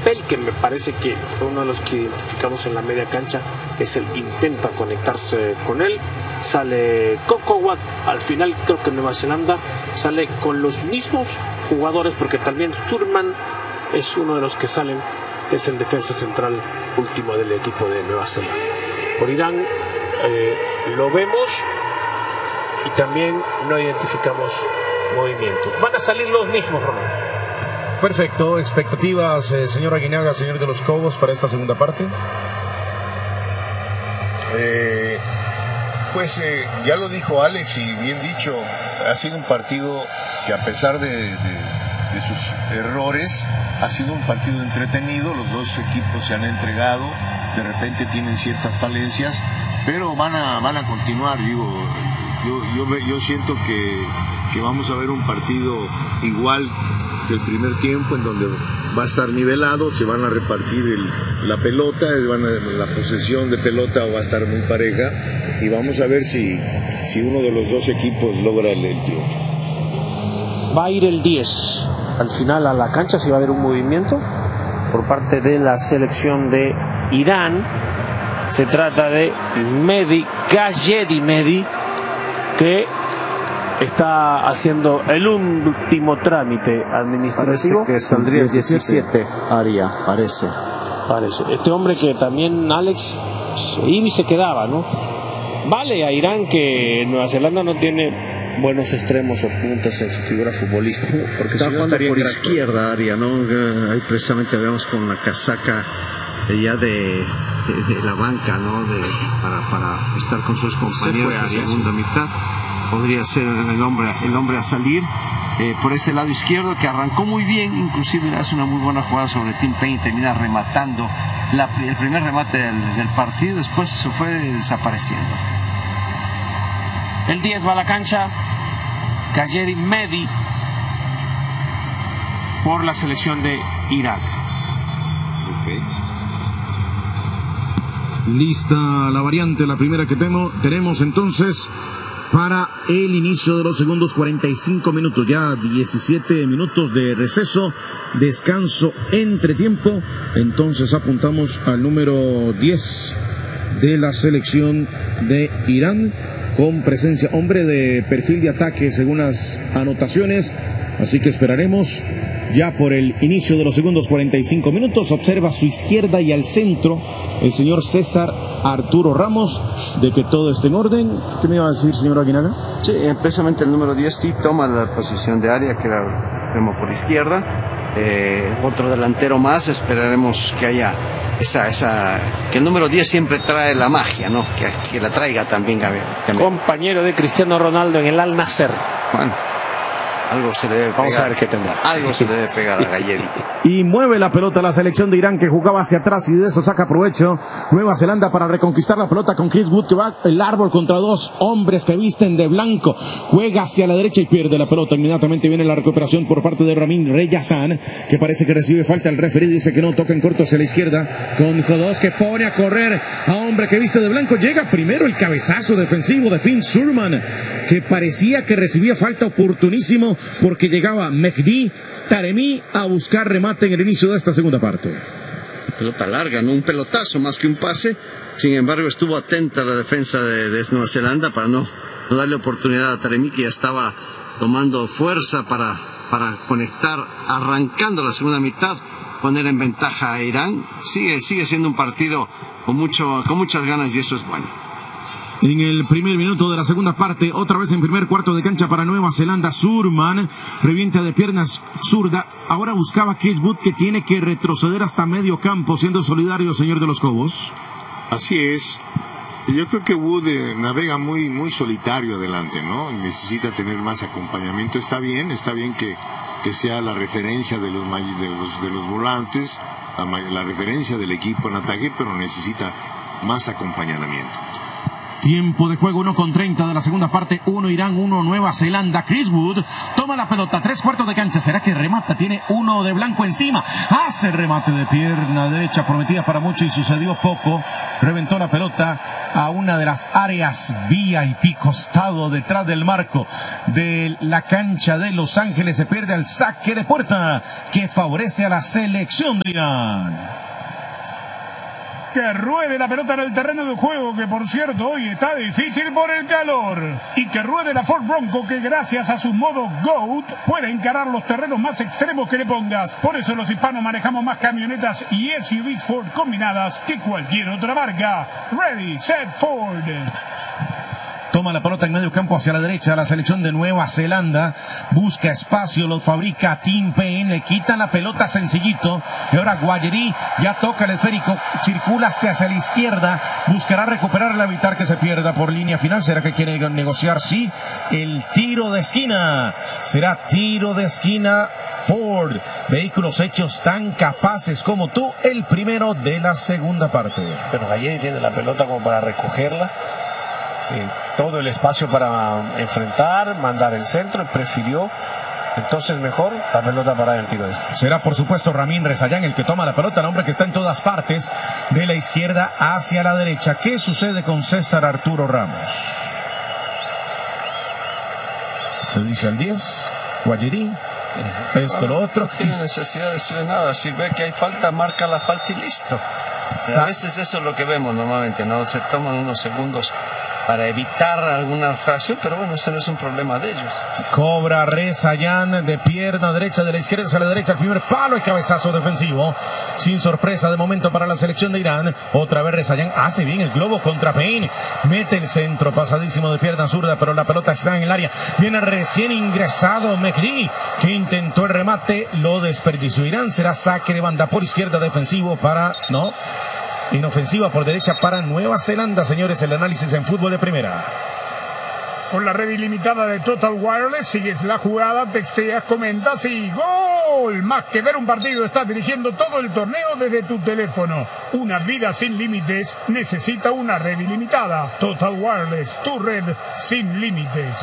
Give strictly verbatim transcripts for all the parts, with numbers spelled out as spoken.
papel que me parece que uno de los que identificamos en la media cancha es el intenta conectarse con él. Sale Kokowat, al final creo que Nueva Zelanda sale con los mismos jugadores, porque también Surman es uno de los que salen, que es el defensa central último del equipo de Nueva Zelanda. Por Irán eh, lo vemos y también no identificamos movimientos. Van a salir los mismos, Ronald. Perfecto. Expectativas, eh, señor Aguinaga, señor de los Cobos, para esta segunda parte. Eh, pues eh, ya lo dijo Alex y bien dicho, ha sido un partido que, a pesar de, de, de sus errores, ha sido un partido entretenido. Los dos equipos se han entregado, de repente tienen ciertas falencias, pero van a, van a continuar. Digo, yo, yo, yo siento que, que vamos a ver un partido igual que el primer tiempo, en donde va a estar nivelado, se van a repartir el, la pelota, van a, la posesión de pelota va a estar muy pareja, y vamos a ver si, si uno de los dos equipos logra el, el triunfo. Va a ir el diez al final a la cancha, si va a haber un movimiento por parte de la selección de Irán. Se trata de Mehdi, Gayedi Mehdi, que está haciendo el último trámite administrativo. Parece que saldría el diecisiete, Aria, parece. Parece. Este hombre que también, Alex, se iba y se quedaba, ¿no? Vale a Irán que Nueva Zelanda no tiene buenos extremos o puntas en su figura futbolística, porque está si no jugando por en izquierda, Aria, ¿no? Ahí precisamente vemos con la casaca ya de, de, de la banca, ¿no? De, para, para estar con sus compañeros en la segunda mitad. Podría ser el hombre, el hombre a salir eh, por ese lado izquierdo, que arrancó muy bien, inclusive hace una muy buena jugada sobre Tim Payne, termina rematando la, el primer remate del, del partido, después se fue desapareciendo. El diez va a la cancha, Gayedi Mehdi, por la selección de Irak. Okay. Lista la variante, la primera que temo, tenemos entonces para el inicio de los segundos cuarenta y cinco minutos, ya diecisiete minutos de receso, descanso entre tiempo. Entonces apuntamos al número diez de la selección de Irán, con presencia, hombre de perfil de ataque según las anotaciones, así que esperaremos ya por el inicio de los segundos cuarenta y cinco minutos. Observa a su izquierda y al centro el señor César Arturo Ramos, de que todo esté en orden. ¿Qué me iba a decir, señor Aguinaga? Sí, precisamente el número diez sí toma la posición de Aria, que era extremo por izquierda. Eh, otro delantero más, esperaremos que haya esa, esa, que el número diez siempre trae la magia, ¿no? Que, que la traiga también Gabriel. Compañero de Cristiano Ronaldo en el Al Nassr. Bueno, algo se le debe pegar. Vamos a ver qué tendrá. Algo se le debe pegar a Gayedi. Y mueve la pelota la selección de Irán, que jugaba hacia atrás, y de eso saca provecho Nueva Zelanda para reconquistar la pelota con Chris Wood, que va el árbol contra dos hombres que visten de blanco. Juega hacia la derecha y pierde la pelota. Inmediatamente viene la recuperación por parte de Ramin Reyazan, que parece que recibe falta. El referee dice que no, toca en corto hacia la izquierda con Jodós, que pone a correr a hombre que viste de blanco. Llega primero el cabezazo defensivo de Finn Surman, que parecía que recibía falta oportunísimo, porque llegaba Mehdi Taremi a buscar remate en el inicio de esta segunda parte. Pelota larga, no un pelotazo más que un pase. Sin embargo, estuvo atenta la defensa de, de Nueva Zelanda para no, no darle oportunidad a Taremi, que ya estaba tomando fuerza para, para conectar, arrancando la segunda mitad, poner en ventaja a Irán. Sigue, sigue siendo un partido con, mucho, con muchas ganas, y eso es bueno. En el primer minuto de la segunda parte, otra vez en primer cuarto de cancha para Nueva Zelanda, Surman revienta de piernas zurda. Ahora buscaba Chris Wood, que tiene que retroceder hasta medio campo, siendo solidario, señor de los Cobos. Así es. Yo creo que Wood eh, navega muy, muy solitario adelante, ¿no? Necesita tener más acompañamiento. Está bien, está bien que, que sea la referencia de los, de los, de los volantes, la, la referencia del equipo en ataque, pero necesita más acompañamiento. Tiempo de juego uno con treinta de la segunda parte. uno Irán, uno Nueva Zelanda. Chris Wood toma la pelota, tres cuartos de cancha. ¿Será que remata? Tiene uno de blanco encima. Hace el remate de pierna derecha, prometida para mucho y sucedió poco. Reventó la pelota a una de las áreas V I P, costado detrás del marco de la cancha de Los Ángeles. Se pierde el saque de puerta que favorece a la selección de Irán. Que ruede la pelota en el terreno de juego, que por cierto hoy está difícil por el calor. Y que ruede la Ford Bronco, que gracias a su modo GOAT puede encarar los terrenos más extremos que le pongas. Por eso los hispanos manejamos más camionetas y S U Vs Ford combinadas que cualquier otra marca. Ready, set, Ford. Toma la pelota en medio campo hacia la derecha. La selección de Nueva Zelanda busca espacio, lo fabrica Tim Payne. Le quitan la pelota sencillito. Y ahora Guayeri ya toca el esférico. Circula hasta hacia la izquierda. Buscará recuperarla, evitar que se pierda por línea final. ¿Será que quiere negociar? Sí. El tiro de esquina. Será tiro de esquina Ford. Vehículos hechos tan capaces como tú. El primero de la segunda parte. Pero Guayeri tiene la pelota como para recogerla. Eh, todo el espacio para enfrentar, mandar el centro, prefirió entonces mejor la pelota para el tiro de esquina. Será por supuesto Ramin Rezaian el que toma la pelota, el hombre que está en todas partes, de la izquierda hacia la derecha. ¿Qué sucede con César Arturo Ramos? Le dice al diez, Guayeri, esto, lo otro. No tiene necesidad de decirle nada, si ve que hay falta, marca la falta y listo. A veces eso es lo que vemos normalmente, ¿no? Se toman unos segundos para evitar alguna fracción, pero bueno, ese no es un problema de ellos. Cobra Rezaian de pierna derecha, de la izquierda hacia la derecha, el primer palo y cabezazo defensivo. Sin sorpresa de momento para la selección de Irán. Otra vez Rezaian hace bien el globo contra Payne. Mete el centro, pasadísimo de pierna zurda, pero la pelota está en el área. Viene recién ingresado Mehdi, que intentó el remate, lo desperdició. Irán será saque de banda por izquierda defensivo para... no... inofensiva por derecha para Nueva Zelanda, señores. El análisis en fútbol de primera. Con la red ilimitada de Total Wireless, sigues la jugada, texteas, comentas y ¡gol! Más que ver un partido, estás dirigiendo todo el torneo desde tu teléfono. Una vida sin límites necesita una red ilimitada. Total Wireless, tu red sin límites.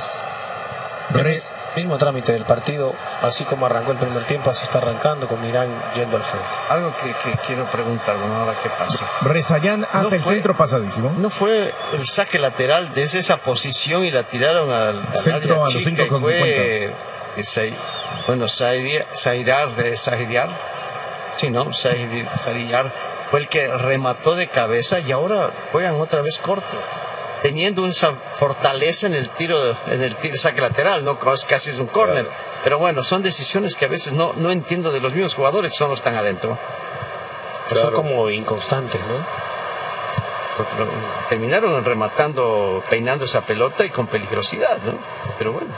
Re Mismo trámite del partido, así como arrancó el primer tiempo, así está arrancando con Irán yendo al frente. Algo que, que quiero preguntar, bueno, ahora qué pasa. Rezaian hace no el fue, centro pasadísimo. ¿No fue el saque lateral desde esa posición y la tiraron al, al centro área a los cinco con fue ese, bueno, Sairar, Sairar, sí, ¿no? Sairar fue el que remató de cabeza y ahora juegan otra vez corto, teniendo esa fortaleza en el tiro, en el tiro, saque lateral, no casi es un córner, claro. Pero bueno, son decisiones que a veces no, no entiendo de los mismos jugadores que son los que están adentro. Claro. Son como inconstantes, ¿no? Porque terminaron rematando, peinando esa pelota y con peligrosidad, ¿no? Pero bueno.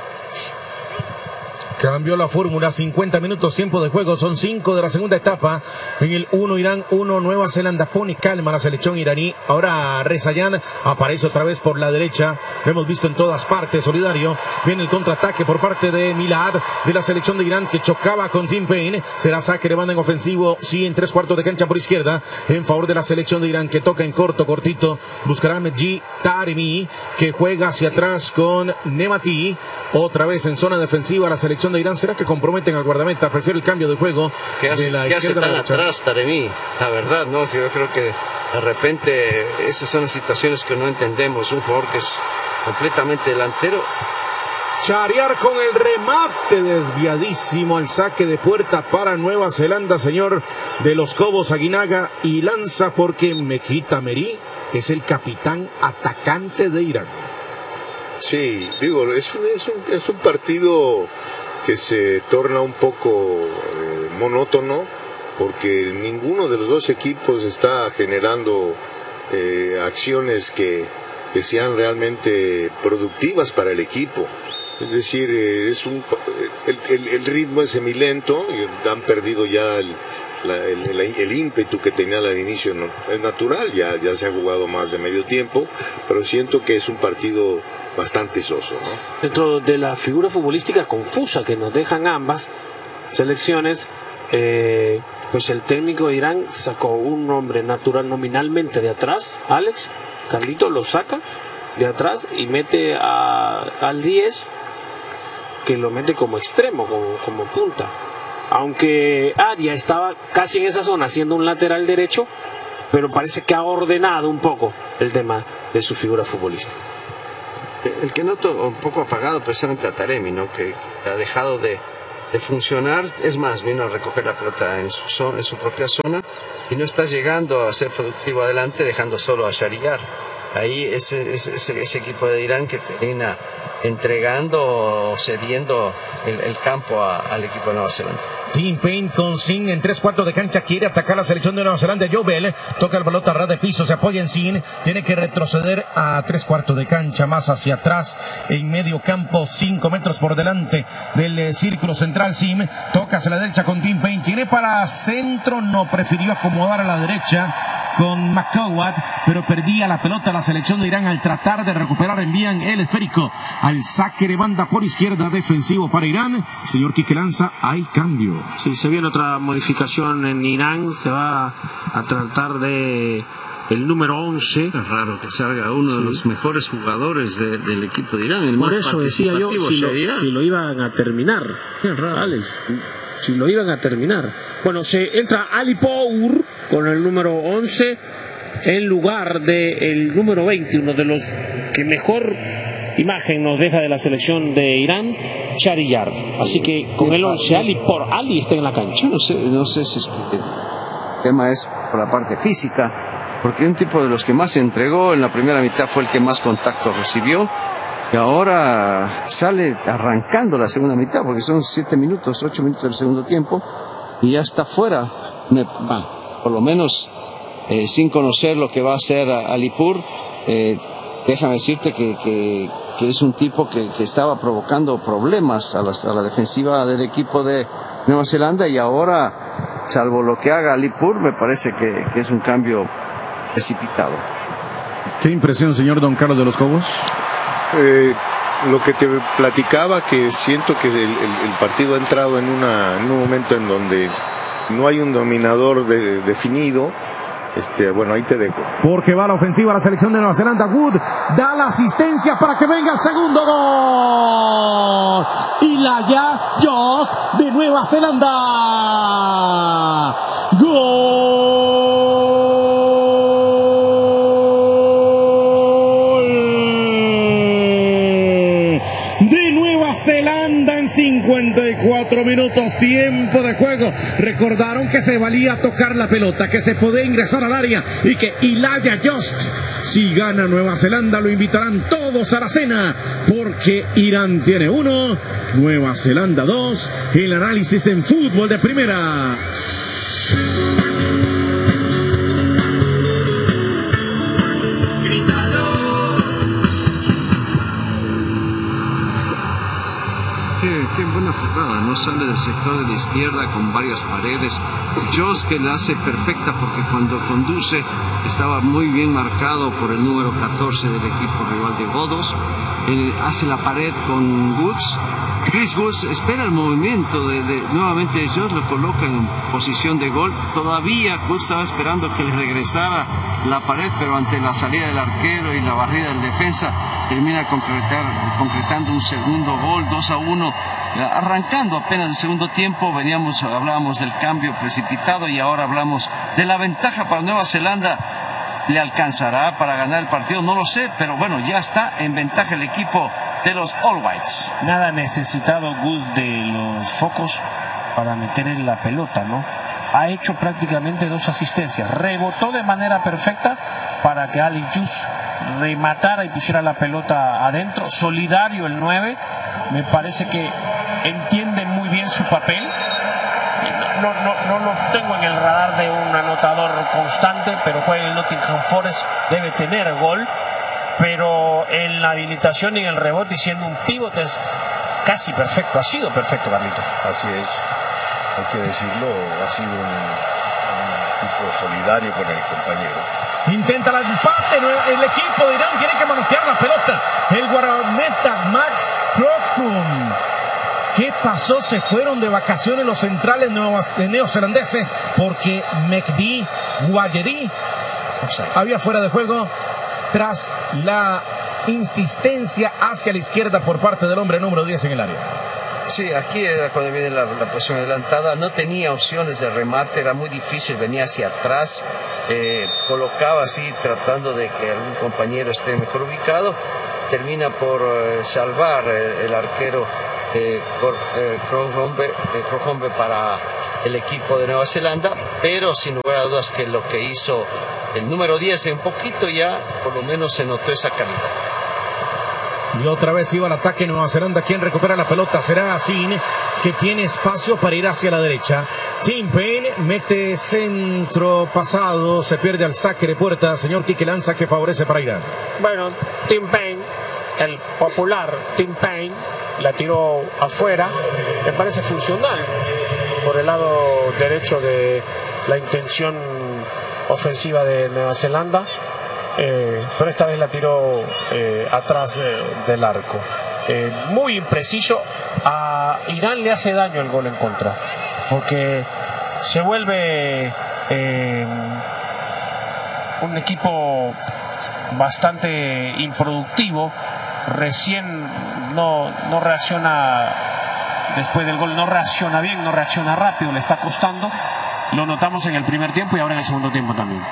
Cambió la fórmula, cincuenta minutos, tiempo de juego, son cinco de la segunda etapa. En el uno Irán, uno Nueva Zelanda. Pone calma la selección iraní. Ahora Rezaian aparece otra vez por la derecha. Lo hemos visto en todas partes, solidario. Viene el contraataque por parte de Milad, de la selección de Irán, que chocaba con Tim Payne. Será saque de banda en ofensivo, sí, en tres cuartos de cancha por izquierda, en favor de la selección de Irán, que toca en corto, cortito. Buscará Mehdi Taremi, que juega hacia atrás con Nemati. Otra vez en zona defensiva la selección de Irán. ¿Será que comprometen al guardameta? Prefiere el cambio de juego. ¿Qué hace, de la ¿qué hace tan a atrás Taremi? La verdad, no, yo creo que de repente esas son las situaciones que no entendemos. Un jugador que es completamente delantero. Chariar con el remate desviadísimo al saque de puerta para Nueva Zelanda, señor de los Cobos Aguinaga, y lanza porque Mehdi Taremi es el capitán atacante de Irán. Sí, digo, es un, es un, es un partido que se torna un poco eh, monótono, porque ninguno de los dos equipos está generando eh, acciones que, que sean realmente productivas para el equipo. Es decir, eh, es un, el, el, el ritmo es semilento, y han perdido ya el, la, el, el, el ímpetu que tenían al inicio. No, es natural, ya, ya se ha jugado más de medio tiempo, pero siento que es un partido bastante soso, ¿no? Dentro de la figura futbolística confusa que nos dejan ambas selecciones, eh, pues el técnico de Irán sacó un hombre natural nominalmente de atrás, Alex, Carlito lo saca de atrás y mete a, al diez, que lo mete como extremo, como, como punta. Aunque Aria estaba casi en esa zona haciendo un lateral derecho, pero parece que ha ordenado un poco el tema de su figura futbolística. El que noto un poco apagado precisamente a Taremi, ¿no? que, que ha dejado de, de funcionar. Es más, vino a recoger la pelota en su, zona, en su propia zona y no está llegando a ser productivo adelante, dejando solo a Shahryar. Ahí ese, ese, ese equipo de Irán que termina entregando o cediendo el, el campo a, al equipo de Nueva Zelanda. Tim Payne con Sin en tres cuartos de cancha, quiere atacar la selección de Nueva Zelanda. Joe Bell toca el balón a ras de piso, se apoya en Sin, tiene que retroceder a tres cuartos de cancha, más hacia atrás, en medio campo, cinco metros por delante del eh, círculo central. Sin toca hacia la derecha con Tim Payne, tiene para centro, no, prefirió acomodar a la derecha con McCowat, pero perdía la pelota la selección de Irán al tratar de recuperar. Envían el esférico al saque de banda por izquierda, defensivo para Irán. Señor Quique Lanza, hay cambio. Sí, se viene otra modificación en Irán, se va a tratar de el número once. Es raro que salga uno sí. de los mejores jugadores de, del equipo de Irán, el por más eso decía yo, si lo, si lo iban a terminar, es raro, Alex, si lo iban a terminar. Bueno, se entra Ali Pour con el número once en lugar del número veinte, uno de los que mejor imagen nos deja de la selección de Irán, Shahryar. Así que con el once, Ali Pour, Ali está en la cancha. No sé, no sé si es que el tema es por la parte física, porque un tipo de los que más se entregó en la primera mitad fue el que más contacto recibió. Y ahora sale arrancando la segunda mitad, porque son siete minutos, ocho minutos del segundo tiempo, y ya está fuera. Me, bah, por lo menos, eh, sin conocer lo que va a hacer Ali Pour, eh, déjame decirte que, que, que es un tipo que, que estaba provocando problemas a la, a la defensiva del equipo de Nueva Zelanda, y ahora, salvo lo que haga Ali Pour, me parece que, que es un cambio precipitado. ¿Qué impresión, señor Don Carlos de los Cobos? Eh, lo que te platicaba, que siento que el, el, el partido ha entrado en, una, en un momento en donde no hay un dominador de, definido. Este, bueno, ahí te dejo. Porque va a la ofensiva la selección de Nueva Zelanda. Wood da la asistencia para que venga el segundo gol. Ilaya Jost de Nueva Zelanda. Gol de Nueva Zelanda en cincuenta y cuatro minutos, tiempo de juego. Recordaron que se valía tocar la pelota, que se podía ingresar al área y que Ilaya Jost, si gana Nueva Zelanda, lo invitarán todos a la cena, porque Irán tiene uno, Nueva Zelanda dos. El análisis en Fútbol de Primera. Qué, qué buena jugada, no sale del sector de la izquierda con varias paredes. Jost, que la hace perfecta, porque cuando conduce estaba muy bien marcado por el número catorce del equipo rival de Godos. Él hace la pared con Woods. Chris Woods espera el movimiento de, de nuevamente Jost, lo coloca en posición de gol. Todavía Woods estaba esperando que le regresara la pared, pero ante la salida del arquero y la barrida del defensa termina concretar, concretando un segundo gol, dos a uno, arrancando apenas el segundo tiempo. Veníamos, hablábamos del cambio precipitado y ahora hablamos de la ventaja para Nueva Zelanda. ¿Le alcanzará para ganar el partido? No lo sé, pero bueno, ya está en ventaja el equipo de los All Whites. Nada necesitado Gus de los focos para meter en la pelota, ¿no? Ha hecho prácticamente dos asistencias, rebotó de manera perfecta para que Ali Jus rematara y pusiera la pelota adentro. Solidario el nueve, me parece que entiende muy bien su papel. No, no, no lo tengo en el radar de un anotador constante, pero juega en el Nottingham Forest, debe tener gol, pero en la habilitación y en el rebote y siendo un pivote es casi perfecto, ha sido perfecto, Carlitos. Así es, hay que decirlo, ha sido un, un tipo solidario con el compañero. Intenta el empate, el equipo de Irán tiene que manotear la pelota. El guardameta Max Procum. ¿Qué pasó? Se fueron de vacaciones los centrales neozelandeses, porque Mehdi Guayedi había fuera de juego tras la insistencia hacia la izquierda por parte del hombre número diez en el área. Sí, aquí era cuando viene la, la posición adelantada, no tenía opciones de remate, era muy difícil, venía hacia atrás, eh, colocaba así tratando de que algún compañero esté mejor ubicado, termina por eh, salvar el, el arquero eh, eh, Krojombe eh, para el equipo de Nueva Zelanda, pero sin lugar a dudas que lo que hizo el número diez, un poquito ya por lo menos se notó esa calidad. Y otra vez iba al ataque Nueva Zelanda. Quien recupera la pelota será Sin, que tiene espacio para ir hacia la derecha. Tim Payne mete centro pasado, se pierde al saque de puerta. Señor Quique Lanza, que favorece para Irán. Bueno, Tim Payne, el popular Tim Payne, la tiró afuera. Me parece funcional por el lado derecho de la intención ofensiva de Nueva Zelanda. Eh, pero esta vez la tiró eh, atrás eh, del arco. Eh, muy impreciso. A Irán le hace daño el gol en contra, porque se vuelve eh, un equipo bastante improductivo. Recién no, no reacciona después del gol, no reacciona bien, no reacciona rápido, le está costando. Lo notamos en el primer tiempo y ahora en el segundo tiempo también.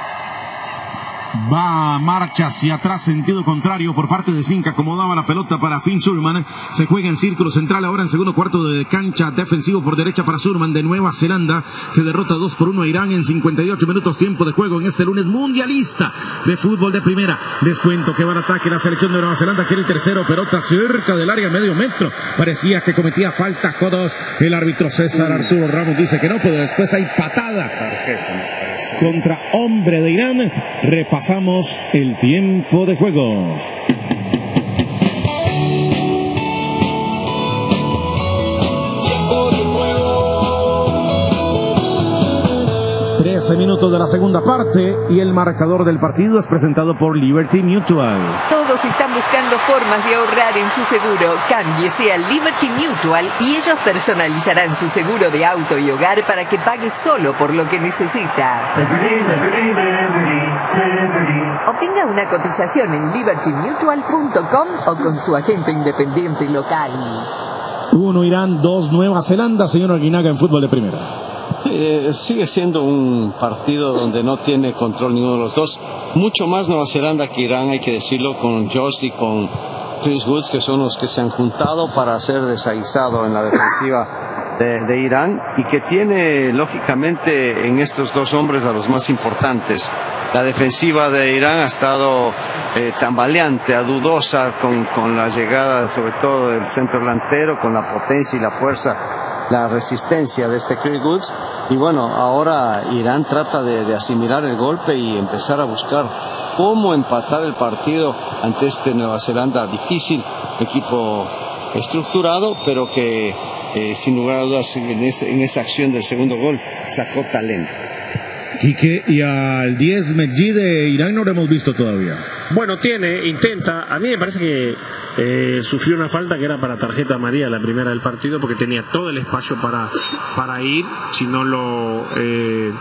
Va marcha hacia atrás, sentido contrario por parte de Zinc. Acomodaba la pelota para Finn Surman. Se juega en círculo central ahora en segundo cuarto de cancha. Defensivo por derecha para Surman de Nueva Zelanda, que derrota dos por uno a Irán en cincuenta y ocho minutos tiempo de juego en este lunes mundialista de fútbol de primera. Descuento que va al ataque la selección de Nueva Zelanda. Quiere el tercero, pelota cerca del área, medio metro. Parecía que cometía falta Jodos. El árbitro César Arturo Ramos dice que no, pero después hay patada contra hombre de Irán. Repasamos el tiempo de juego. trece minutos de la segunda parte y el marcador del partido es presentado por Liberty Mutual. Todos están buscando formas de ahorrar en su seguro. Cámbiese a Liberty Mutual y ellos personalizarán su seguro de auto y hogar para que pague solo por lo que necesita. Liberty, Liberty, Liberty, Liberty. Obtenga una cotización en liberty mutual punto com o con su agente independiente local. Uno Irán, dos Nueva Zelanda, señor Aguinaga, en fútbol de primera. Eh, sigue siendo un partido donde no tiene control ninguno de los dos. Mucho más Nueva Zelanda que Irán, hay que decirlo, con Josh y con Chris Woods, que son los que se han juntado para ser desaguisado en la defensiva de, de Irán, y que tiene lógicamente en estos dos hombres a los más importantes. La defensiva de Irán ha estado eh, tambaleante, a dudosa con, con la llegada sobre todo del centro delantero, con la potencia y la fuerza, la resistencia de este Chris Woods. Y bueno, ahora Irán trata de, de asimilar el golpe y empezar a buscar cómo empatar el partido ante este Nueva Zelanda difícil, equipo estructurado, pero que eh, sin lugar a dudas en, ese, en esa acción del segundo gol sacó talento. Quique, y al diez Medji de Irán no lo hemos visto todavía. Bueno, tiene, intenta. A mí me parece que eh, sufrió una falta que era para tarjeta amarilla, la primera del partido, porque tenía todo el espacio para, para ir, si no lo eh,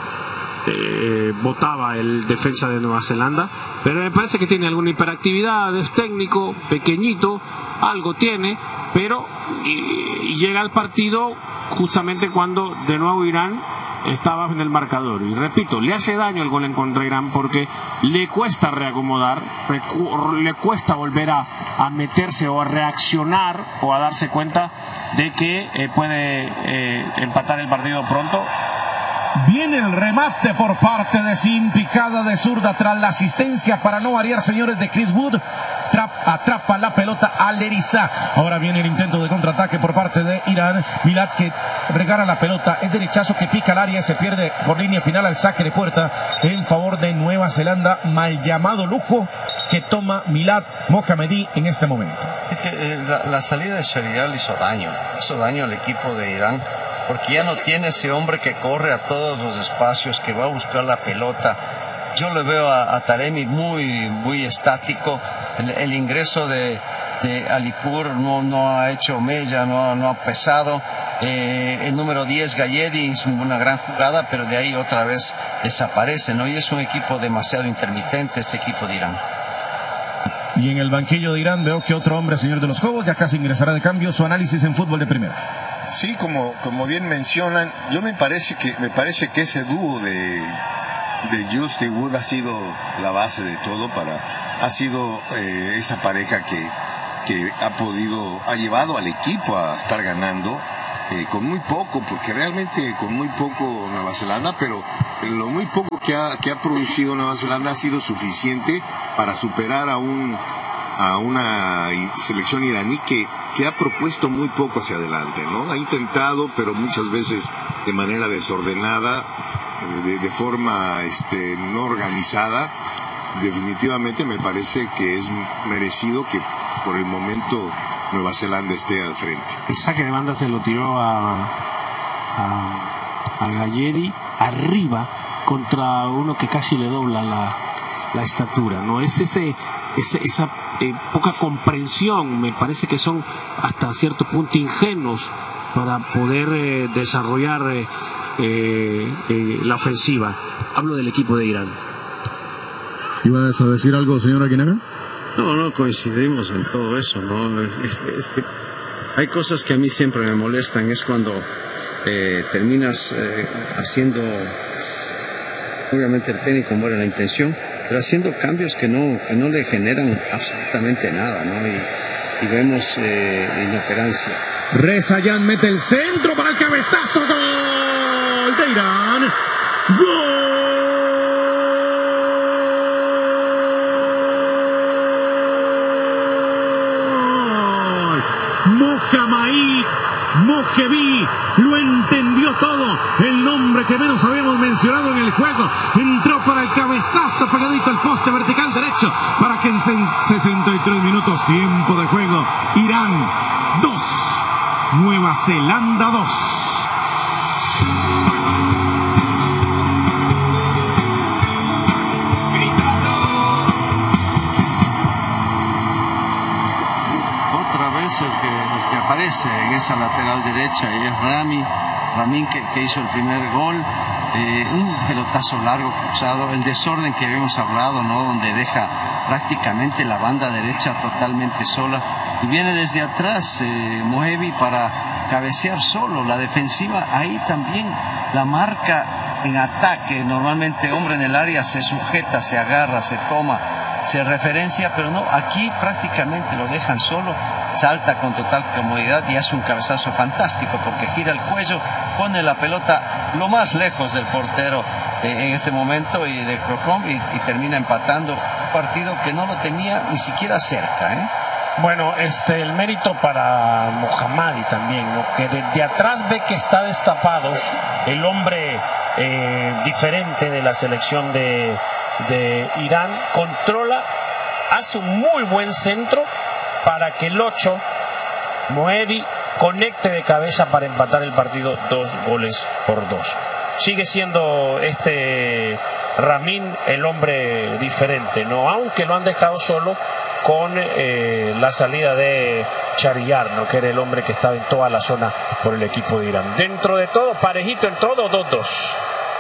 eh, botaba el defensa de Nueva Zelanda. Pero me parece que tiene alguna hiperactividad, es técnico, pequeñito, algo tiene, pero y, y llega al partido justamente cuando de nuevo Irán estaba en el marcador. Y repito, le hace daño el gol en contra Irán porque le cuesta reacomodar, le cuesta volver a, a meterse o a reaccionar o a darse cuenta de que eh, puede eh, empatar el partido pronto. Viene el remate por parte de Sin, picada de zurda tras la asistencia para no variar, señores, de Chris Wood. Trap, atrapa la pelota al Eriza. Ahora viene el intento de contraataque por parte de Irán. Milad, que regala la pelota, es derechazo que pica al área y se pierde por línea final al saque de puerta en favor de Nueva Zelanda. Mal llamado lujo que toma Milad Mohammedi en este momento. Es que, eh, la, la salida de Sherial hizo daño, hizo daño al equipo de Irán, porque ya no tiene ese hombre que corre a todos los espacios, que va a buscar la pelota. Yo le veo a, a Taremi muy, muy estático. El, el ingreso de, de Alipur no, no ha hecho mella, no, no ha pesado. Eh, el número diez, Galledi, hizo una gran jugada, pero de ahí otra vez desaparece, ¿no? Y es un equipo demasiado intermitente, este equipo de Irán. Y en el banquillo de Irán veo que otro hombre, señor de los Cobos, ya casi ingresará de cambio. Su análisis en fútbol de primera. Sí, como, como bien mencionan, yo me parece que me parece que ese dúo de, de Just y Wood ha sido la base de todo para, ha sido eh, esa pareja que, que ha podido, ha llevado al equipo a estar ganando. Eh, con muy poco, porque realmente con muy poco Nueva Zelanda, pero lo muy poco que ha, que ha producido Nueva Zelanda ha sido suficiente para superar a un a una selección iraní que, que ha propuesto muy poco hacia adelante, ¿no? Ha intentado, pero muchas veces de manera desordenada, de, de forma este, no organizada. Definitivamente me parece que es merecido que por el momento Nueva Zelanda esté al frente. El saque de banda se lo tiró a, a, a Galleri arriba contra uno que casi le dobla la, la estatura, ¿no? Es ese, ese esa eh, poca comprensión, me parece que son hasta cierto punto ingenuos para poder eh, desarrollar eh, eh, eh, la ofensiva. Hablo del equipo de Irán. ¿Ibas a decir algo, señor Aguinaga? No, no coincidimos en todo eso, ¿no? Es, es que hay cosas que a mí siempre me molestan, es cuando eh, terminas eh, haciendo, obviamente el técnico muere la intención, pero haciendo cambios que no, que no le generan absolutamente nada, ¿no? Y, y vemos eh, inoperancia. Rezayan mete el centro para el cabezazo, gol de Irán, gol. Mohamed Mojeví lo entendió todo. El nombre que menos habíamos mencionado en el juego entró para el cabezazo pegadito al poste vertical derecho para que en sesenta y tres minutos tiempo de juego Irán dos, Nueva Zelanda dos. El que, el que aparece en esa lateral derecha y es Rami, Ramin que, que hizo el primer gol, eh, un pelotazo largo cruzado, el desorden que habíamos hablado, ¿no? Donde deja prácticamente la banda derecha totalmente sola y viene desde atrás eh, Mojeví para cabecear solo, la defensiva ahí también la marca en ataque, normalmente hombre en el área se sujeta, se agarra, se toma, se referencia, pero no, aquí prácticamente lo dejan solo. Salta con total comodidad y hace un cabezazo fantástico porque gira el cuello, pone la pelota lo más lejos del portero eh, en este momento y de Crocom y, y termina empatando un partido que no lo tenía ni siquiera cerca, ¿eh? Bueno, este, el mérito para Mohammadi también, ¿no? Que desde atrás ve que está destapado el hombre eh, diferente de la selección de, de Irán, controla, hace un muy buen centro para que el ocho, Mojeví, conecte de cabeza para empatar el partido dos goles por dos. Sigue siendo este Ramin el hombre diferente, ¿no? Aunque lo han dejado solo con eh, la salida de Chariyar, ¿no? Que era el hombre que estaba en toda la zona por el equipo de Irán. Dentro de todo, parejito en todo, dos dos.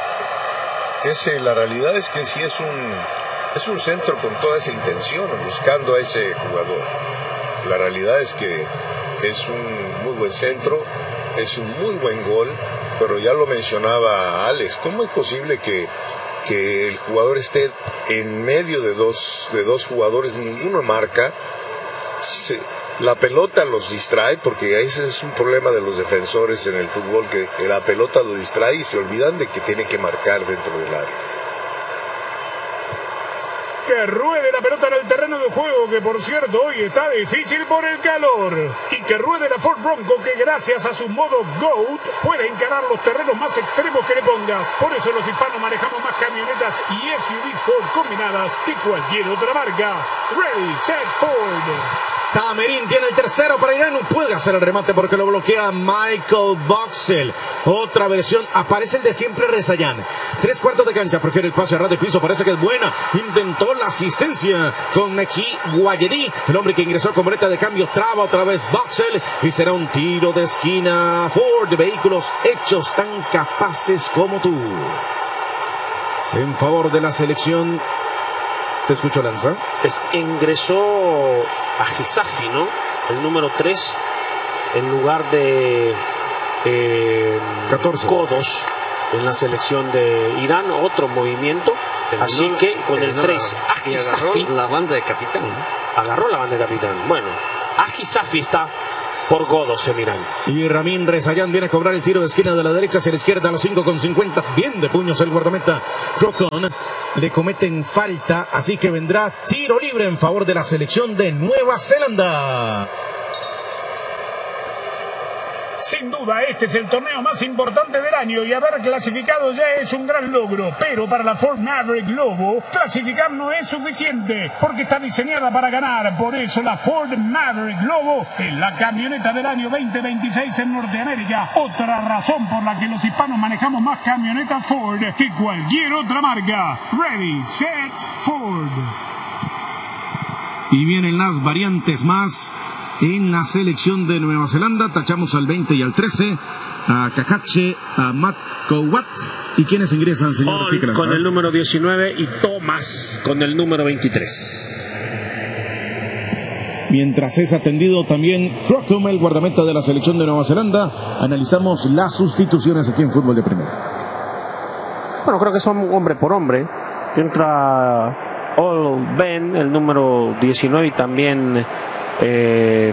Ese, la realidad es que sí es un, es un centro con toda esa intención, buscando a ese jugador. La realidad es que es un muy buen centro, es un muy buen gol, pero ya lo mencionaba Alex, ¿cómo es posible que, que el jugador esté en medio de dos, de dos jugadores, ninguno marca? Se, la pelota los distrae, porque ese es un problema de los defensores en el fútbol, que la pelota los distrae y se olvidan de que tiene que marcar dentro del área. Que ruede la pelota en el terreno de juego, que por cierto hoy está difícil por el calor. Y que ruede la Ford Bronco, que gracias a su modo GOAT puede encarar los terrenos más extremos que le pongas. Por eso los hispanos manejamos más camionetas y S U Vs Ford combinadas que cualquier otra marca. Ready, set, Ford. Tamerín tiene el tercero para Irán, no puede hacer el remate porque lo bloquea Michael Boxell. Otra versión, aparece el de siempre Rezayan. Tres cuartos de cancha, prefiere el pase a ras de piso, parece que es buena. Intentó la asistencia con Neki Guayedí, el hombre que ingresó con boleta de cambio, traba otra vez Boxell y será un tiro de esquina. Ford, vehículos hechos tan capaces como tú. En favor de la selección Te escucho, Lanza. Es, ingresó a Hisafi, ¿no? El número tres, en lugar de eh, catorce. Godos en la selección de Irán. Otro movimiento. Pero así no, que con el tres, a Hisafi. Agarró la banda de capitán, ¿no? Agarró la banda de capitán. Bueno, a Hisafi está por Godos en Irán. Y Ramin Rezaian viene a cobrar el tiro de esquina de la derecha hacia la izquierda a los cinco con cincuenta. Bien de puños el guardameta Crocon. Le cometen falta, así que vendrá tiro libre en favor de la selección de Nueva Zelanda. Sin duda, este es el torneo más importante del año y haber clasificado ya es un gran logro. Pero para la Ford Maverick Globo, clasificar no es suficiente porque está diseñada para ganar. Por eso la Ford Maverick Globo es la camioneta del año veinte veintiséis en Norteamérica. Otra razón por la que los hispanos manejamos más camionetas Ford que cualquier otra marca. Ready, set, Ford. Y vienen las variantes más en la selección de Nueva Zelanda. Tachamos al veinte y al trece, a Kakache, a Matt Kowat. ¿Y quiénes ingresan, señor Paul con el número diecinueve y Thomas con el número veintitrés? Mientras es atendido también Crocom, el guardameta de la selección de Nueva Zelanda, analizamos las sustituciones aquí en Fútbol de Primera. Bueno, creo que son hombre por hombre. Entra All Ben, el número diecinueve, y también Eh,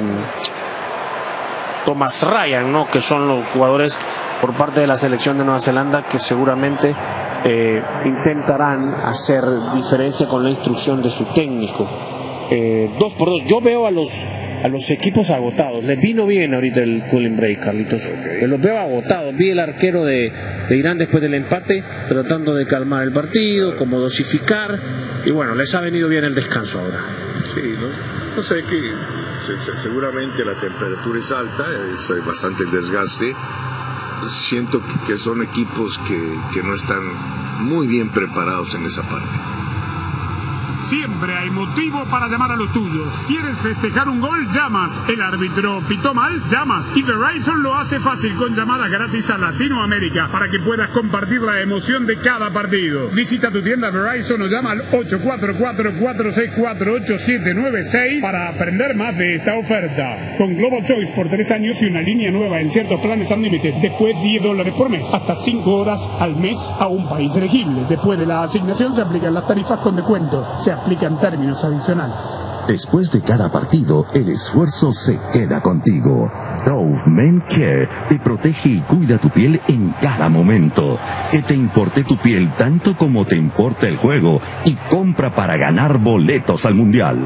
Thomas Ryan, ¿no? Que son los jugadores por parte de la selección de Nueva Zelanda que seguramente eh, intentarán hacer diferencia con la instrucción de su técnico. Eh, dos por dos. Yo veo a los a los equipos agotados. Les vino bien ahorita el cooling break, Carlitos. Okay. Los veo agotados. Vi el arquero de, de Irán después del empate tratando de calmar el partido, como dosificar, y bueno, les ha venido bien el descanso ahora. Sí, ¿no? No sé, que seguramente la temperatura es alta, es bastante el desgaste. Siento que son equipos que, que no están muy bien preparados en esa parte. Siempre hay motivo para llamar a los tuyos. ¿Quieres festejar un gol? Llamas. ¿El árbitro pitó mal? Llamas. Y Verizon lo hace fácil con llamadas gratis a Latinoamérica para que puedas compartir la emoción de cada partido. Visita tu tienda Verizon o llama al ocho cuatro cuatro, cuatro seis cuatro, ocho siete nueve seis para aprender más de esta oferta. Con Global Choice por tres años y una línea nueva en ciertos planes Unlimited. Después diez dólares por mes. Hasta cinco horas al mes a un país elegible. Después de la asignación se aplican las tarifas con descuento. Se aplican términos adicionales. Después de cada partido, el esfuerzo se queda contigo. Dove Men Care te protege y cuida tu piel en cada momento. Que te importe tu piel tanto como te importa el juego y compra para ganar boletos al Mundial.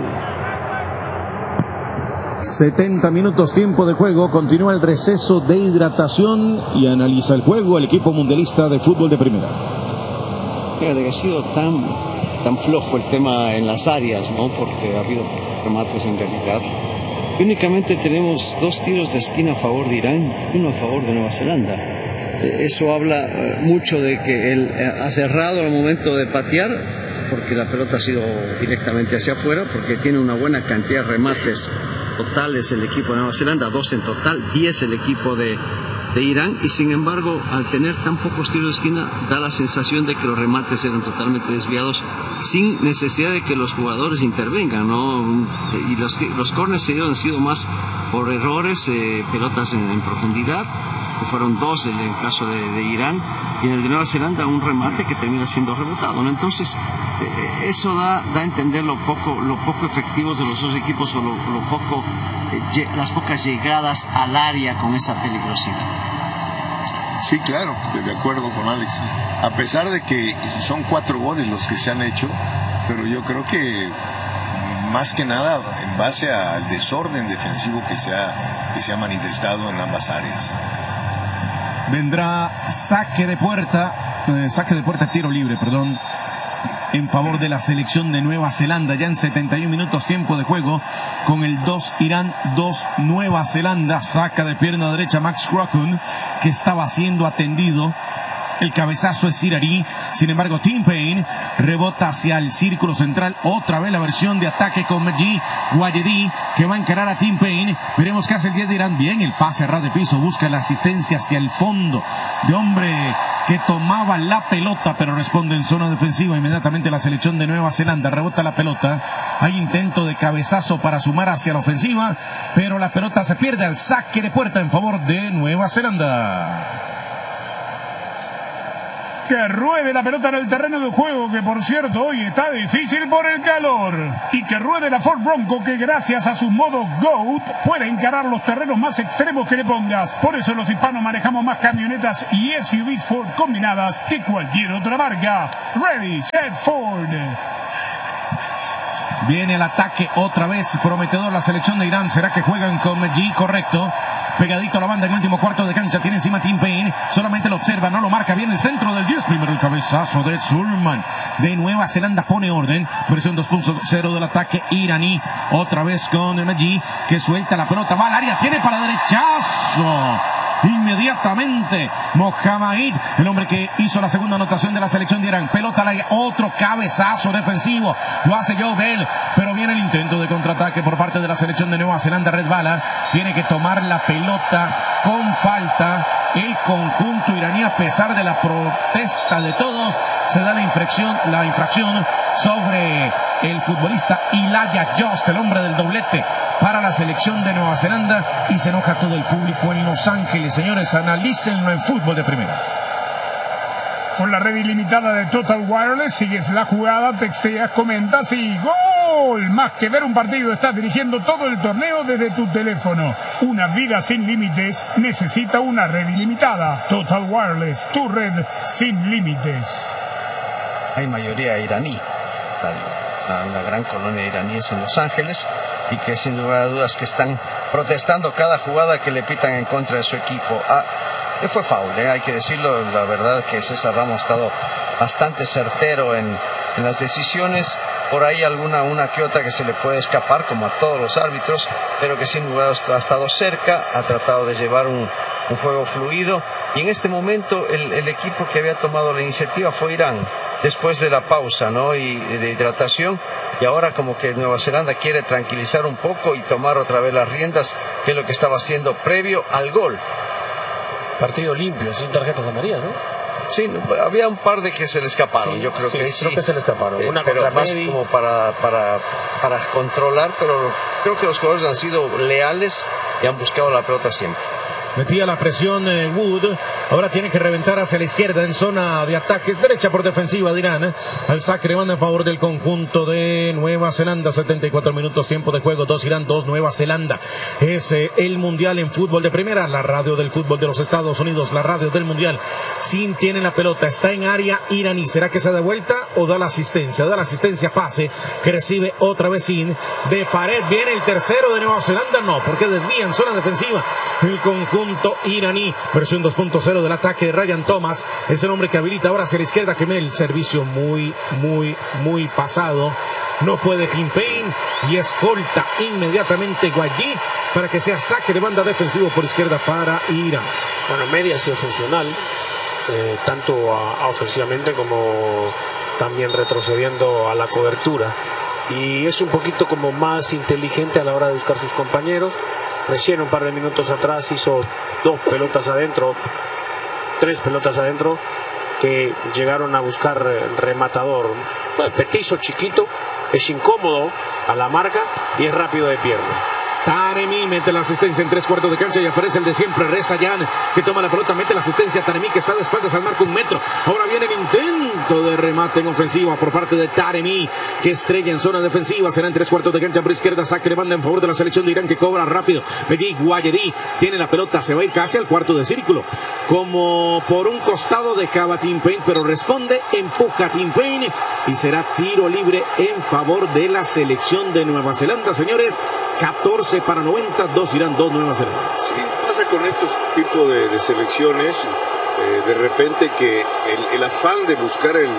setenta minutos tiempo de juego, continúa el receso de hidratación y analiza el juego el equipo mundialista de fútbol de primera. Fíjate que ha sido tan... tan flojo el tema en las áreas, ¿no? Porque ha habido remates en realidad. Y únicamente tenemos dos tiros de esquina a favor de Irán y uno a favor de Nueva Zelanda. Eso habla mucho de que él ha cerrado al momento de patear, porque la pelota ha sido directamente hacia afuera, porque tiene una buena cantidad de remates totales el equipo de Nueva Zelanda, dos en total, diez el equipo de de Irán, y sin embargo al tener tan pocos tiros de esquina da la sensación de que los remates eran totalmente desviados sin necesidad de que los jugadores intervengan, ¿no? Y los, los corners se han sido más por errores, eh, pelotas en, en profundidad, que fueron dos en el caso de, de Irán, y en el de Nueva Zelanda un remate que termina siendo rebotado, ¿no? Entonces eh, eso da, da a entender lo poco, lo poco efectivos de los dos equipos, o lo, lo poco, eh, las pocas llegadas al área con esa peligrosidad. Sí, claro, de acuerdo con Alex. A pesar de que son cuatro goles los que se han hecho, pero yo creo que más que nada en base al desorden defensivo que se ha, que se ha manifestado en ambas áreas. Vendrá saque de puerta, eh, saque de puerta, tiro libre, perdón, en favor de la selección de Nueva Zelanda, ya en setenta y un minutos tiempo de juego, con el dos Irán, dos Nueva Zelanda. Saca de pierna derecha Max Crocon, que estaba siendo atendido El cabezazo es Iraní. Sin embargo, Tim Payne rebota hacia el círculo central. Otra vez la versión de ataque con Meji Guayedí, que va a encarar a Tim Payne. Veremos qué hace el diez de Irán. Bien, el pase a ras de piso. Busca la asistencia hacia el fondo de hombre que tomaba la pelota, pero responde en zona defensiva. Inmediatamente la selección de Nueva Zelanda rebota la pelota. Hay intento de cabezazo para sumar hacia la ofensiva, pero la pelota se pierde al saque de puerta en favor de Nueva Zelanda. Que ruede la pelota en el terreno de juego, que por cierto hoy está difícil por el calor. Y que ruede la Ford Bronco, que gracias a su modo GOAT puede encarar los terrenos más extremos que le pongas. Por eso los hispanos manejamos más camionetas y S U Vs Ford combinadas que cualquier otra marca. Ready, set, Ford. Viene el ataque otra vez, prometedor la selección de Irán. ¿Será que juegan con Meji? Correcto. Pegadito a la banda en el último cuarto de cancha. Tiene encima Tim Payne. Solamente lo observa, no lo marca bien el centro del diez. Primero el cabezazo de Sulman. De Nueva Zelanda pone orden. Versión dos punto cero del ataque iraní. Otra vez con Meji, que suelta la pelota. Va al área. Tiene para derechazo. Inmediatamente Mohamed, el hombre que hizo la segunda anotación de la selección de Irán. Pelota al área, otro cabezazo defensivo, lo hace Joe Bell, pero viene el intento de contraataque por parte de la selección de Nueva Zelanda. Red Bala tiene que tomar la pelota con falta. El conjunto iraní, a pesar de la protesta de todos, se da la infracción, la infracción sobre el futbolista Ilaya Just, el hombre del doblete para la selección de Nueva Zelanda, y se enoja todo el público en Los Ángeles. Señores, analícenlo en Fútbol de Primera. Con la red ilimitada de Total Wireless, sigues la jugada, texteas, comentas y ¡gol! Más que ver un partido, estás dirigiendo todo el torneo desde tu teléfono. Una vida sin límites necesita una red ilimitada. Total Wireless, tu red sin límites. Hay mayoría iraní. Una gran colonia iraníes en Los Ángeles, y que sin lugar a dudas que están protestando cada jugada que le pitan en contra de su equipo. Ah, fue foul, ¿eh? Hay que decirlo. La verdad que César Ramos ha estado bastante certero en, en las decisiones. Por ahí alguna una que otra que se le puede escapar, como a todos los árbitros, pero que sin lugar a dudas ha estado cerca, ha tratado de llevar un, un juego fluido, y en este momento el, el equipo que había tomado la iniciativa fue Irán, después de la pausa, ¿no? y de hidratación, y ahora como que Nueva Zelanda quiere tranquilizar un poco y tomar otra vez las riendas, que es lo que estaba haciendo previo al gol. Partido limpio, sin tarjetas amarillas, ¿no? Sí, había un par de que se le escaparon. Sí, yo creo sí, que sí. Creo que se le escaparon. Eh, Una pero contra más Medi. como para, para, para controlar, pero creo que los jugadores han sido leales y han buscado la pelota siempre. Metía la presión eh, Wood. Ahora tiene que reventar hacia la izquierda en zona de ataques. Derecha por defensiva de Irán. Al saque de banda en favor del conjunto de Nueva Zelanda. setenta y cuatro minutos tiempo de juego. dos Irán, dos Nueva Zelanda. Es eh, el Mundial en Fútbol de Primera. La radio del fútbol de los Estados Unidos. La radio del Mundial. Sin tiene la pelota. Está en área iraní. ¿Será que se da vuelta o da la asistencia? Da la asistencia, pase que recibe otra vez Sin. De pared viene el tercero de Nueva Zelanda. No, porque desvía en zona defensiva el conjunto iraní. Versión dos punto cero del ataque de Ryan Thomas. Es el hombre que habilita ahora hacia la izquierda, que viene el servicio muy, muy, muy pasado. No puede Tim Payne y escolta inmediatamente Guayí para que sea saque de banda defensivo por izquierda para Irán. Bueno, Media ha sido funcional, eh, tanto a, a ofensivamente como también retrocediendo a la cobertura. Y es un poquito como más inteligente a la hora de buscar sus compañeros. Recién un par de minutos atrás hizo dos pelotas adentro, tres pelotas adentro, que llegaron a buscar rematador. Bueno, petizo, chiquito, es incómodo a la marca y es rápido de pierna. Taremi mete la asistencia en tres cuartos de cancha y aparece el de siempre, Reza Yan, que toma la pelota, mete la asistencia a Taremi, que está de espaldas al marco un metro. Ahora viene el intento de remate en ofensiva por parte de Taremi, que estrella en zona defensiva. Será en tres cuartos de cancha por izquierda, saque de banda en favor de la selección de Irán, que cobra rápido. Meji Guayedí tiene la pelota, se va a ir casi al cuarto de círculo, como por un costado dejaba Tim Payne, pero responde, empuja a Tim Payne y será tiro libre en favor de la selección de Nueva Zelanda. Señores, catorce para noventa, dos Irán, dos Nueva Zelanda. Sí, pasa con estos tipos de, de selecciones, eh, de repente que el, el afán de buscar el,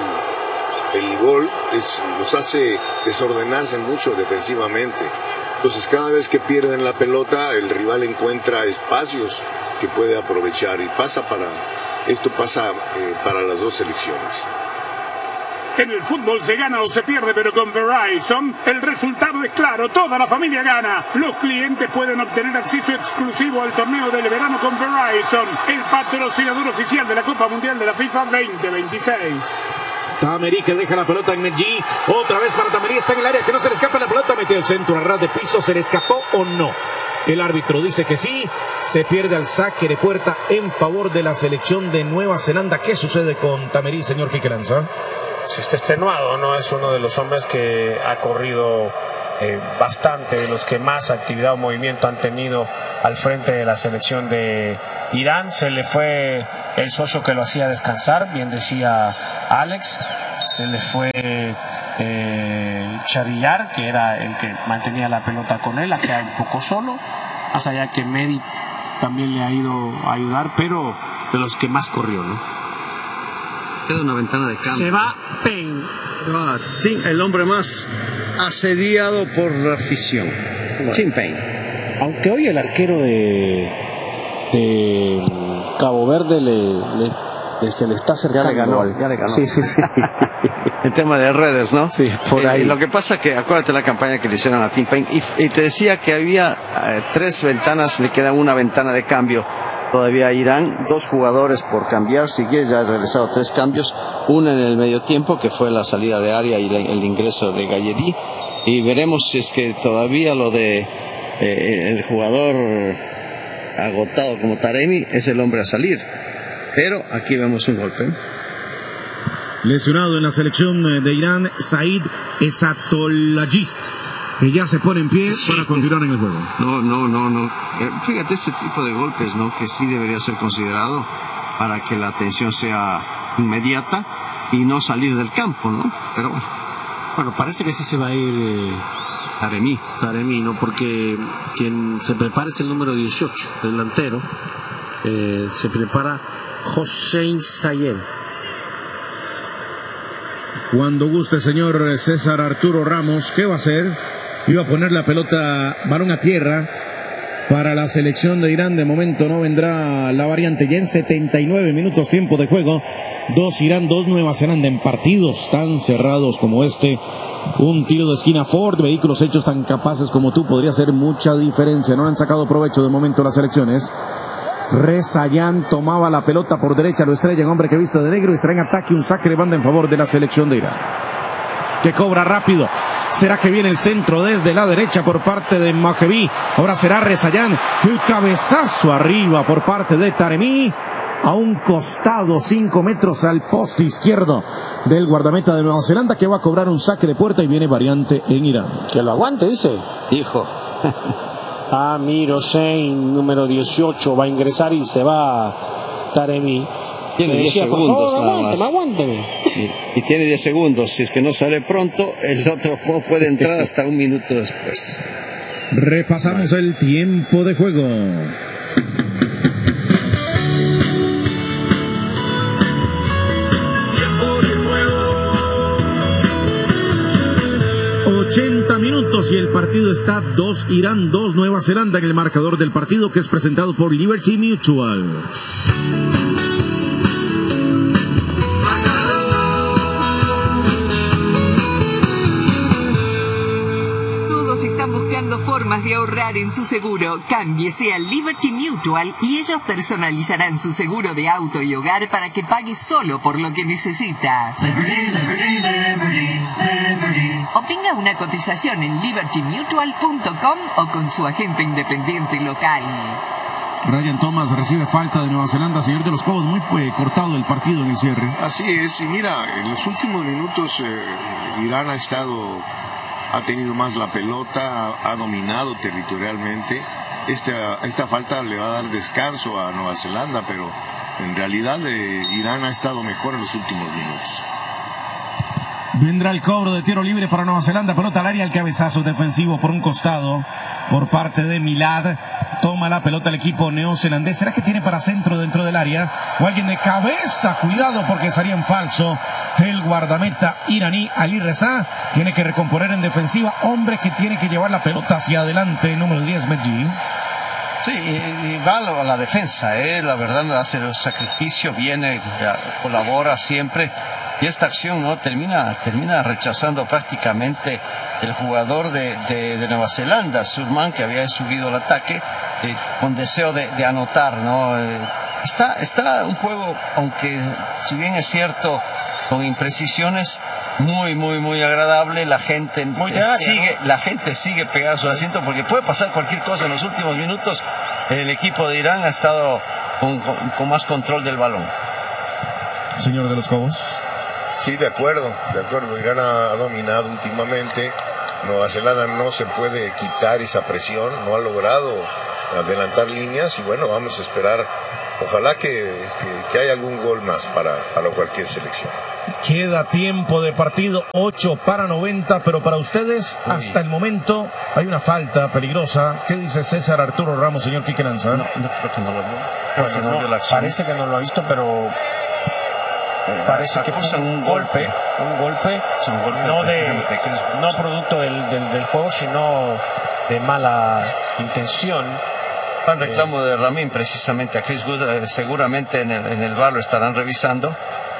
el gol es, los hace desordenarse mucho defensivamente. Entonces cada vez que pierden la pelota, el rival encuentra espacios que puede aprovechar y pasa para, esto pasa eh, para las dos selecciones. En el fútbol se gana o se pierde, pero con Verizon el resultado es claro, toda la familia gana. Los clientes pueden obtener acceso exclusivo al torneo del verano con Verizon, el patrocinador oficial de la Copa Mundial de la FIFA veinte veintiséis. Tamerí que deja la pelota en Medellín, otra vez para Tamerí, está en el área, que no se le escapa la pelota, mete el centro a ras de piso, ¿se le escapó o no? El árbitro dice que sí, se pierde al saque de puerta en favor de la selección de Nueva Zelanda. ¿Qué sucede con Tamerí, señor Quique Lanza? Si está extenuado, ¿no? Es uno de los hombres que ha corrido eh, bastante, de los que más actividad o movimiento han tenido al frente de la selección de Irán. Se le fue el socio que lo hacía descansar, bien decía Alex. Se le fue eh, Charillar, que era el que mantenía la pelota con él, a quedar un poco solo. Más allá que Medi también le ha ido a ayudar, pero de los que más corrió, ¿no? Queda una ventana de cambio. Se va Payne. Ah, el hombre más asediado por la afición. Bueno. Tim Payne. Aunque hoy el arquero de, de Cabo Verde le, le, le, se le está acercando. Ya le ganó, al... ya le ganó. Sí, sí, sí. El tema de redes, ¿no? Sí, por ahí. Eh, lo que pasa que, acuérdate la campaña que le hicieron a Tim Payne, y, y te decía que había eh, tres ventanas, le queda una ventana de cambio todavía a Irán, dos jugadores por cambiar, si quieres ya ha realizado tres cambios, una en el medio tiempo, que fue la salida de área y el ingreso de Galledi, y veremos si es que todavía lo de eh, el jugador agotado como Taremi es el hombre a salir, pero aquí vemos un golpe. Lesionado en la selección de Irán, Said Esatolaji, que ya se pone en pie sí, para continuar en el juego. No, no, no, no. Eh, fíjate este tipo de golpes, ¿no? Que sí debería ser considerado para que la atención sea inmediata y no salir del campo, ¿no? Pero bueno. Bueno, parece que sí se va a ir eh, Taremi. Taremi, ¿no? Porque quien se prepara es el número dieciocho, delantero. Eh, se prepara Hossein Sayed. Cuando guste, señor César Arturo Ramos, ¿qué va a hacer? Iba a poner la pelota balón a tierra para la selección de Irán. De momento no vendrá la variante. Ya en setenta y nueve minutos tiempo de juego. Dos Irán, dos Nueva Zelanda en partidos tan cerrados como este. Un tiro de esquina Ford, vehículos hechos tan capaces como tú, podría hacer mucha diferencia. No han sacado provecho de momento las selecciones. Rezayan tomaba la pelota por derecha, lo estrella en hombre que viste de negro y estará en ataque, un saque de banda en favor de la selección de Irán, que cobra rápido. ¿Será que viene el centro desde la derecha por parte de Makebi? Ahora será Rezayan, el cabezazo arriba por parte de Taremi, a un costado, cinco metros al poste izquierdo del guardameta de Nueva Zelanda, que va a cobrar un saque de puerta y viene variante en Irán. Que lo aguante, dice. Hijo. Amir Hossein, número dieciocho, va a ingresar y se va Taremi. Tiene diez segundos favor, nada aguánteme, más. Aguánteme. Y, y tiene diez segundos. Si es que no sale pronto, el otro puede entrar hasta un minuto después. Repasamos el tiempo de juego. ochenta minutos y el partido está dos Irán, dos Nueva Zelanda en el marcador del partido, que es presentado por Liberty Mutual. Todos están buscando formas de ahorrar en su seguro. Cámbiese a Liberty Mutual y ellos personalizarán su seguro de auto y hogar para que pague solo por lo que necesita. Liberty, Liberty, Liberty, Liberty. Obtenga una cotización en liberty mutual punto com o con su agente independiente local. Ryan Thomas recibe falta de Nueva Zelanda, señor de los Cobos, muy eh, cortado el partido en el cierre. Así es, y mira, en los últimos minutos eh, Irán ha estado, ha tenido más la pelota, ha, ha dominado territorialmente. Esta, esta falta le va a dar descanso a Nueva Zelanda, pero en realidad eh, Irán ha estado mejor en los últimos minutos. Vendrá el cobro de tiro libre para Nueva Zelanda, pelota al área, el cabezazo defensivo por un costado por parte de Milad. Toma la pelota el equipo neozelandés. ¿Será que tiene para centro dentro del área? O alguien de cabeza, cuidado porque sería en falso. El guardameta iraní Ali Reza tiene que recomponer en defensiva. Hombre que tiene que llevar la pelota hacia adelante, número diez, Medji. Sí, y, y va a la defensa, ¿eh? La verdad hace el sacrificio, viene, colabora siempre. Y esta acción no termina, termina rechazando prácticamente el jugador de, de, de Nueva Zelanda, Surman, que había subido al ataque eh, con deseo de, de anotar, ¿no? Eh, está, está un juego, aunque si bien es cierto, con imprecisiones, muy, muy, muy agradable. La gente Muy es, área, sigue, ¿no? la gente sigue pegada a su asiento porque puede pasar cualquier cosa en los últimos minutos. El equipo de Irán ha estado con, con, con más control del balón. Señor de los Cobos. Sí, de acuerdo, de acuerdo. Irán ha, ha dominado últimamente. Nueva Zelanda no se puede quitar esa presión, no ha logrado adelantar líneas y bueno, vamos a esperar. Ojalá que, que, que haya algún gol más para, para cualquier selección. Queda tiempo de partido, ocho para noventa, pero para ustedes, Uy. hasta el momento, hay una falta peligrosa. ¿Qué dice César Arturo Ramos, señor Quique Lanza? No, no creo que no lo vio. Creo Bueno, que no, no, vio la acción. parece que no lo ha visto, pero Eh, parece que acusan fue un golpe, un golpe, Es un golpe no de, precisamente de Chris Wood. no producto del, del, del juego, sino de mala intención. Un reclamo de Ramín precisamente a Chris Wood, eh, seguramente en el, en el V A R lo estarán revisando.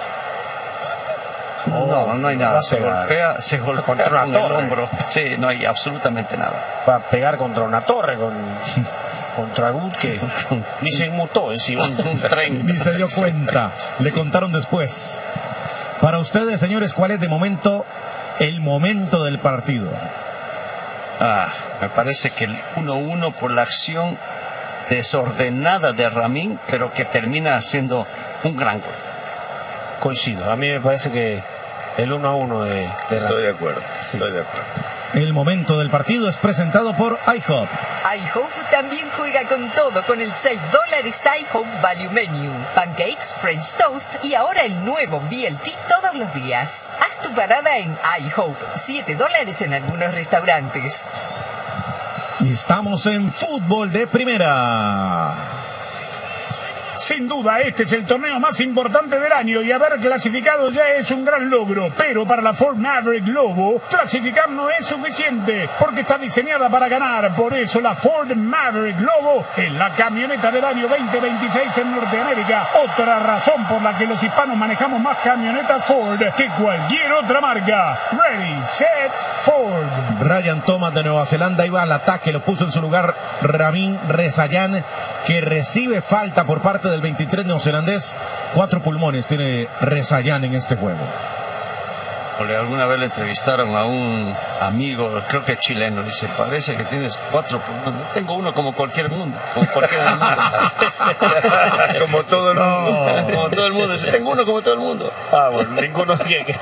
Oh, no, no hay va nada, a se pegar. golpea, se golpea Contra una con el torre. hombro. Sí, no hay absolutamente nada. Va a pegar contra una torre, con, contra Wood, que ni se inmutó encima. Un tren. Ni se dio cuenta, le contaron después. Para ustedes, señores, ¿cuál es de momento el momento del partido? Ah, me parece que el uno uno por la acción desordenada de Ramín, pero que termina haciendo un gran gol. Coincido, a mí me parece que el uno a uno de, de Estoy la- de acuerdo, Sí. estoy de acuerdo. El momento del partido es presentado por iHop. iHope también juega con todo con el seis dólares iHope Value Menu. Pancakes, French Toast y ahora el nuevo B L T todos los días. Haz tu parada en iHope. siete dólares en algunos restaurantes. Y estamos en fútbol de primera. Sin duda, este es el torneo más importante del año y haber clasificado ya es un gran logro. Pero para la Ford Maverick Lobo, clasificar no es suficiente porque está diseñada para ganar. Por eso la Ford Maverick Lobo es la camioneta del año veinte veintiséis en Norteamérica. Otra razón por la que los hispanos manejamos más camionetas Ford que cualquier otra marca. Ready, set, Ford. Ryan Thomas de Nueva Zelanda iba al ataque, lo puso en su lugar Ramin Rezayan, que recibe falta por parte del veintitrés neozelandés. Cuatro pulmones tiene Rezayan en este juego. Ole, alguna vez le entrevistaron a un amigo, creo que chileno, dice, parece que tienes cuatro pulmones. Tengo uno como cualquier mundo, como cualquier mundo. Como todo el mundo. Como todo el mundo, dice, tengo uno como todo el mundo. Ah, bueno, ninguno quiere.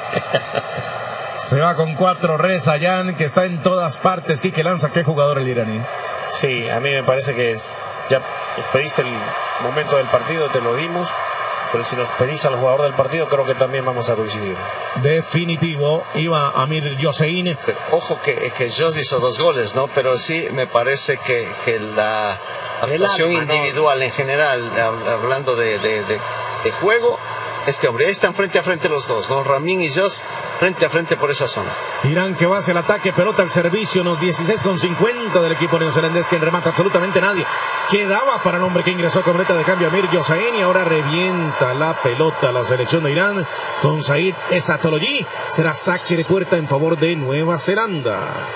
Se va con cuatro Rezayan, que está en todas partes. Quique Lanza, ¿qué jugador el iraní? Sí, a mí me parece que es, ya nos pediste el momento del partido, te lo dimos, pero si nos pedís al jugador del partido, creo que también vamos a coincidir. Definitivo, iba Amir Yosein. Ojo que, que Joss hizo dos goles, ¿no? Pero sí me parece que, que la El actuación alma, ¿no? individual en general, hab- hablando de, de, de, de juego, este hombre, ahí están frente a frente los dos, ¿no? Ramín y Joss frente a frente por esa zona. Irán que va hacia el ataque, pelota al servicio, unos dieciséis con cincuenta del equipo neozelandés, que remata absolutamente nadie. Quedaba para el hombre que ingresó con boleta de cambio, Amir Yosein, y ahora revienta la pelota la selección de Irán con Said Esatologi. Será saque de puerta en favor de Nueva Zelanda.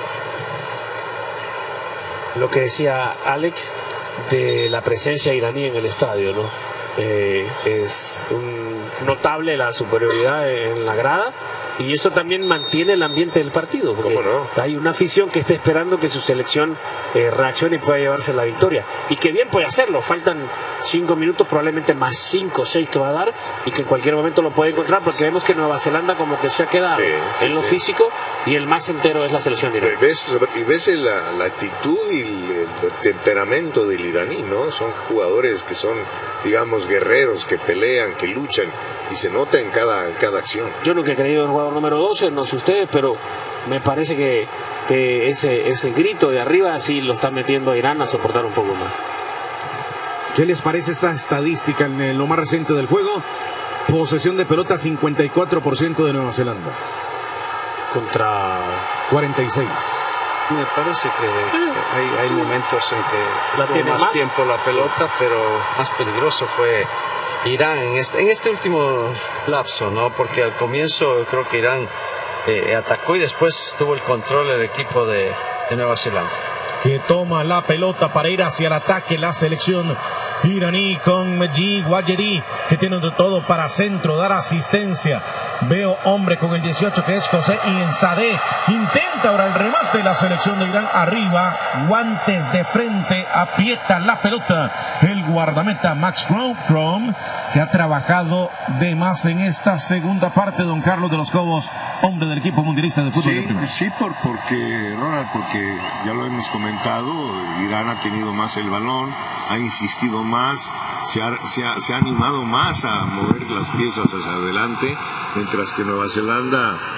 Lo que decía Alex de la presencia iraní en el estadio, ¿no? Eh, es un notable la superioridad en la grada y eso también mantiene el ambiente del partido, porque ¿Cómo no? hay una afición que está esperando que su selección eh, reaccione y pueda llevarse la victoria, y que bien puede hacerlo. Faltan cinco minutos, probablemente más cinco o seis que va a dar, y que en cualquier momento lo puede encontrar, porque vemos que Nueva Zelanda como que se ha quedado Sí, sí, en lo sí. físico, y el más entero es la selección de Pero Irán. y ves, y ves la, la actitud y el, el temperamento del iraní, ¿no? Son jugadores que son, digamos, guerreros, que pelean, que luchan, y se nota en cada, en cada acción. Yo nunca he creído en el jugador número doce, no sé ustedes, pero me parece que, que ese, ese grito de arriba sí lo está metiendo a Irán a soportar un poco más. ¿Qué les parece esta estadística en lo más reciente del juego? Posesión de pelota cincuenta y cuatro por ciento de Nueva Zelanda, Contra cuarenta y seis. Me parece que hay, hay momentos en que la tuvo tiene más, más tiempo la pelota, pero más peligroso fue Irán en este, en este último lapso, ¿no? Porque al comienzo creo que Irán eh, atacó y después tuvo el control el equipo de, de Nueva Zelanda. Que toma la pelota para ir hacia el ataque la selección iraní con Majid Wajedi, que tiene todo para centro, dar asistencia. Veo hombre con el dieciocho que es José Inzadeh. Intenta ahora el remate la selección de Irán arriba, guantes de frente, aprieta la pelota el guardameta Max Krom, que ha trabajado de más en esta segunda parte. Don Carlos de los Cobos, hombre del equipo mundialista de fútbol. Sí, de sí por, porque, Ronald, porque ya lo hemos comentado, Irán ha tenido más el balón, ha insistido más, se ha, se ha, se ha animado más a mover las piezas hacia adelante, mientras que Nueva Zelanda